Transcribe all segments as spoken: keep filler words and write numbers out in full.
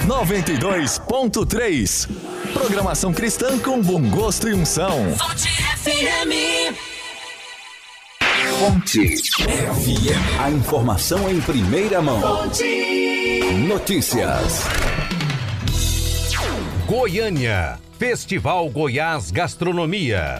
noventa e dois ponto três. Programação cristã com bom gosto e unção. Fonte F M. Fonte F M. A informação em primeira mão. Fonte. Notícias. Goiânia. Festival Goiás Gastronomia.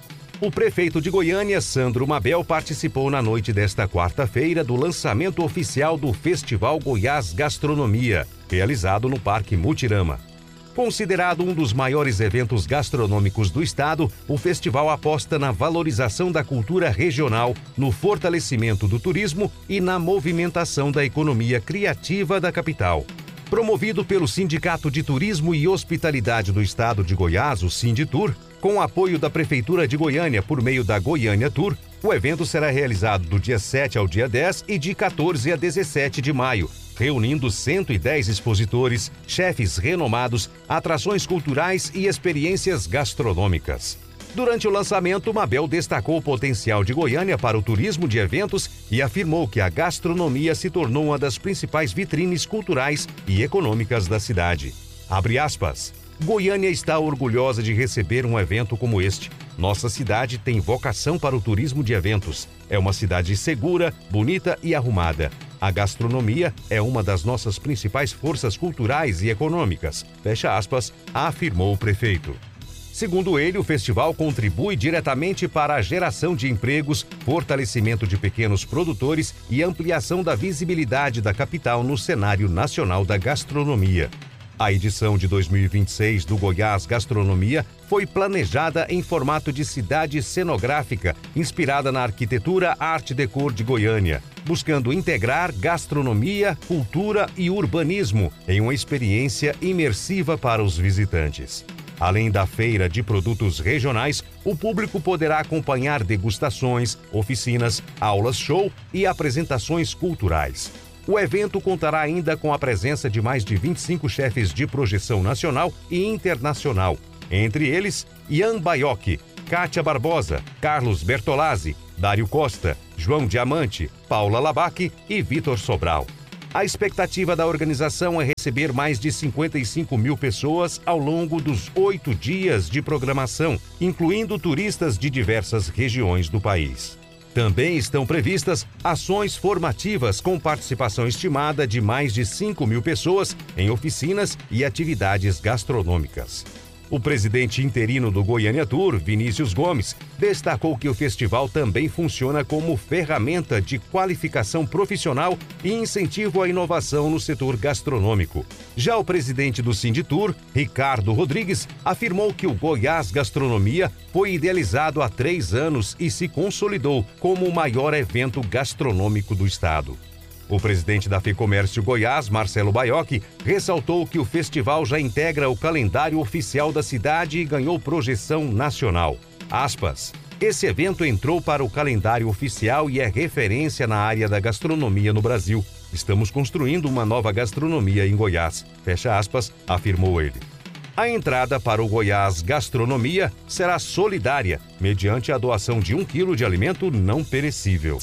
O prefeito de Goiânia, Sandro Mabel, participou na noite desta quarta-feira do lançamento oficial do Festival Goiás Gastronomia, realizado no Parque Mutirama. Considerado um dos maiores eventos gastronômicos do estado, o festival aposta na valorização da cultura regional, no fortalecimento do turismo e na movimentação da economia criativa da capital. Promovido pelo Sindicato de Turismo e Hospitalidade do Estado de Goiás, o Sinditur, com o apoio da Prefeitura de Goiânia por meio da Goiânia Tour, o evento será realizado do dia sete ao dia dez e de quatorze a dezessete de maio, reunindo cento e dez expositores, chefes renomados, atrações culturais e experiências gastronômicas. Durante o lançamento, Mabel destacou o potencial de Goiânia para o turismo de eventos e afirmou que a gastronomia se tornou uma das principais vitrines culturais e econômicas da cidade. Abre aspas. Goiânia está orgulhosa de receber um evento como este. Nossa cidade tem vocação para o turismo de eventos. É uma cidade segura, bonita e arrumada. A gastronomia é uma das nossas principais forças culturais e econômicas. Fecha aspas, afirmou o prefeito. Segundo ele, o festival contribui diretamente para a geração de empregos, fortalecimento de pequenos produtores e ampliação da visibilidade da capital no cenário nacional da gastronomia. A edição de dois mil e vinte e seis do Goiás Gastronomia foi planejada em formato de cidade cenográfica, inspirada na arquitetura Art Deco de Goiânia, buscando integrar gastronomia, cultura e urbanismo em uma experiência imersiva para os visitantes. Além da feira de produtos regionais, o público poderá acompanhar degustações, oficinas, aulas-show e apresentações culturais. O evento contará ainda com a presença de mais de vinte e cinco chefes de projeção nacional e internacional, entre eles Ian Baiocchi, Kátia Barbosa, Carlos Bertolazzi, Dário Costa, João Diamante, Paula Labac e Vitor Sobral. A expectativa da organização é receber mais de cinquenta e cinco mil pessoas ao longo dos oito dias de programação, incluindo turistas de diversas regiões do país. Também estão previstas ações formativas com participação estimada de mais de cinco mil pessoas em oficinas e atividades gastronômicas. O presidente interino do Goiânia Tour, Vinícius Gomes, destacou que o festival também funciona como ferramenta de qualificação profissional e incentivo à inovação no setor gastronômico. Já o presidente do Sinditur, Ricardo Rodrigues, afirmou que o Goiás Gastronomia foi idealizado há três anos e se consolidou como o maior evento gastronômico do estado. O presidente da FEComércio Goiás, Marcelo Baiocchi, ressaltou que o festival já integra o calendário oficial da cidade e ganhou projeção nacional. Aspas. Esse evento entrou para o calendário oficial e é referência na área da gastronomia no Brasil. Estamos construindo uma nova gastronomia em Goiás. Fecha aspas, afirmou ele. A entrada para o Goiás Gastronomia será solidária, mediante a doação de um quilo de alimento não perecível.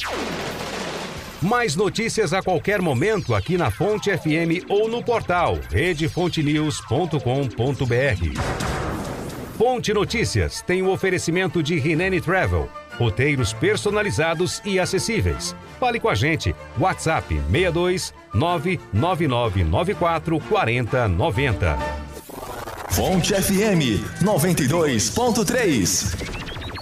Mais notícias a qualquer momento aqui na Fonte F M ou no portal rede fonte news ponto com ponto b r. Fonte Notícias tem o oferecimento de Rinene Travel, roteiros personalizados e acessíveis. Fale com a gente, WhatsApp seis dois nove nove nove nove quatro quatro zero nove zero. Fonte F M noventa e dois ponto três.